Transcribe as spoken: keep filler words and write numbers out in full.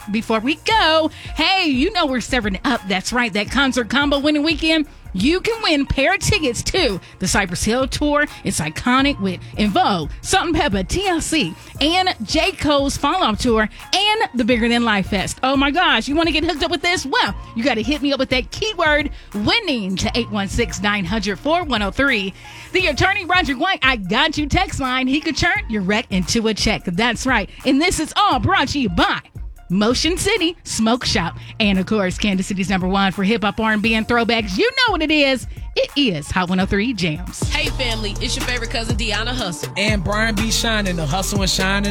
before we go, hey, you know we're serving it up. That's right, that concert combo winning weekend. You can win pair of tickets to the Cypress Hill Tour. It's iconic with En Vogue, Salt-N-Pepa, T L C, and J. Cole's Fall-Off Tour, and the Bigger Than Life Fest. Oh my gosh, you want to get hooked up with this? Well, you got to hit me up with that keyword winning to eight one six, nine hundred, four one zero three. The attorney Roger White, I got you text line. He could turn your wreck into a check. That's right. And this is all brought to you by Motion City Smoke Shop. And of course, Kansas City's number one for hip hop, R and B, and throwbacks. You know what it is. It is Hot one oh three Jams. Hey family, it's your favorite cousin Deanna Hustle. And Brian B. Shining, the Hustle and Shine